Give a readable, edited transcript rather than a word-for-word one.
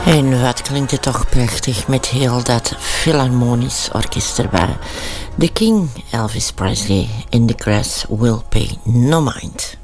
En wat klinkt het toch prachtig met heel dat Philharmonisch orkest erbij. The King, Elvis Presley, in The Grass Will Pay No Mind.